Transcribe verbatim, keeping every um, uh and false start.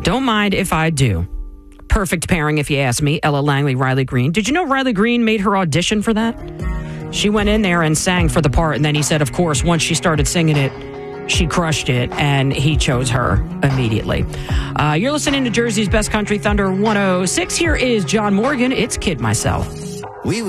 Don't mind if I do. Perfect pairing, if you ask me. Ella Langley, Riley Green. Did you know Riley Green made her audition for that? She went in there and sang for the part, and then he said, of course, once she started singing it, she crushed it, and he chose her immediately. Uh, you're listening to Jersey's Best Country Thunder one oh six. Here is John Morgan. It's Kid Myself. We